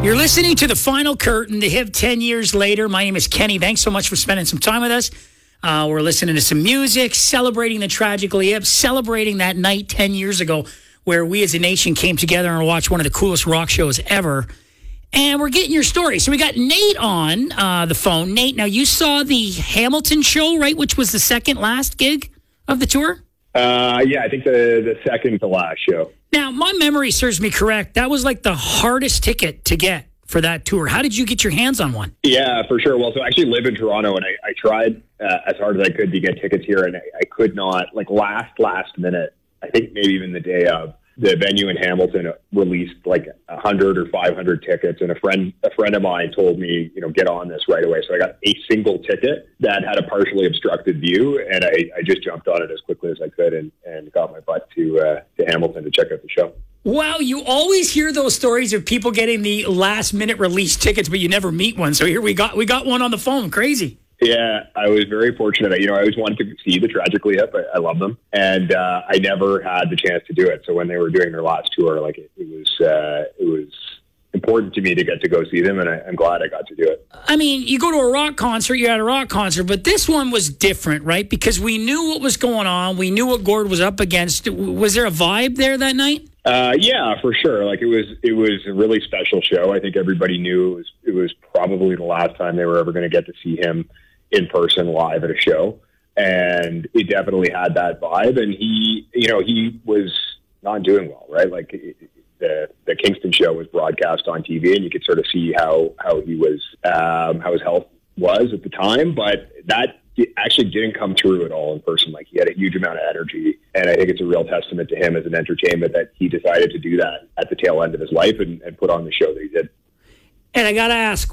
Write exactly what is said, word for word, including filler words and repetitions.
You're listening to The Final Curtain, the hip ten years later. My name is Kenny. Thanks so much for spending some time with us. Uh, we're listening to some music, celebrating the Tragically Hip, celebrating that night ten years ago where we as a nation came together and watched one of the coolest rock shows ever. And we're getting your story. So we got Nate on uh, the phone. Nate, now you saw the Hamilton show, right, which was the second last gig of the tour? Uh, yeah, I think the, the second to last show. Now, my memory serves me correct. That was like the hardest ticket to get for that tour. How did you get your hands on one? Yeah, for sure. Well, so I actually live in Toronto, and I, I tried uh, as hard as I could to get tickets here, and I, I could not. Like last, last minute, I think maybe even the day of, the venue in Hamilton released like a hundred or five hundred tickets, and a friend, a friend of mine told me, you know, get on this right away. So I got a single ticket that had a partially obstructed view, and I, I just jumped on it as quickly as I could, and, and got my butt to uh, to Hamilton to check out the show. Wow, you always hear those stories of people getting the last minute release tickets, but you never meet one. So here we got we got one on the phone. Crazy. Yeah, I was very fortunate. You know, I always wanted to see the Tragically Hip. I, I love them. And uh, I never had the chance to do it. So when they were doing their last tour, like it, it was uh, it was important to me to get to go see them. And I, I'm glad I got to do it. I mean, you go to a rock concert, you're at a rock concert, but this one was different, right? Because we knew what was going on. We knew what Gord was up against. Was there a vibe there that night? Uh, yeah, for sure. Like it was, it was a really special show. I think everybody knew it was, it was probably the last time they were ever going to get to see him in person live at a show. And it definitely had that vibe. And he, you know, he was not doing well, right? Like the, the Kingston show was broadcast on T V, and you could sort of see how, how he was, um, how his health was at the time, but that actually didn't come through at all in person. Like he had a huge amount of energy, and I think it's a real testament to him as an entertainment that he decided to do that at the tail end of his life and, and put on the show that he did. And I got to ask,